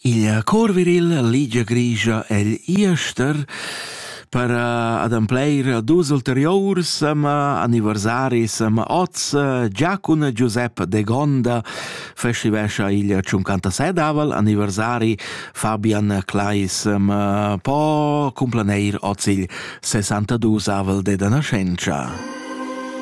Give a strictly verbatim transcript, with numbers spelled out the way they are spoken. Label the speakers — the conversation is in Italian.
Speaker 1: Il cor viril Ligia Grisha el Iester per uh, ad ampleir dus ulteriors um, anniversaris um, oz uh, Giacun Giuseppe de Gonda festivescha il cinquantasei aval anniversari Fabian Clais um, po cumpleneir oz il sessantadue aval de da nascenza.